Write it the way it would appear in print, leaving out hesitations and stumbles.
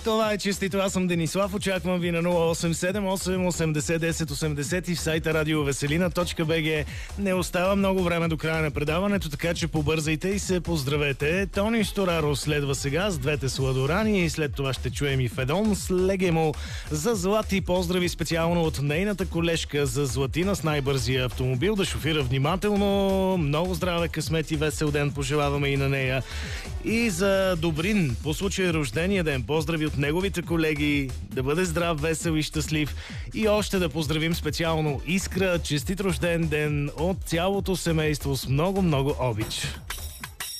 Това е честито. Аз съм Денислав. Очаквам ви на 087-880-10-80 и в сайта радиовеселина.bg. Не остава много време до края на предаването, така че побързайте и се поздравете. Тони Стораро следва сега с двете сладорани и след това ще чуем и Федон с Легемо за Злати. Поздрави специално от нейната колежка за Златина с най-бързия автомобил. Да шофира внимателно. Много здраве, късмет и весел ден пожелаваме и на нея. И за Добрин, по случай рождения ден, поздрави от неговите колеги, да бъде здрав, весел и щастлив. И още да поздравим специално Искра, честит рожден ден от цялото семейство с много, много обич.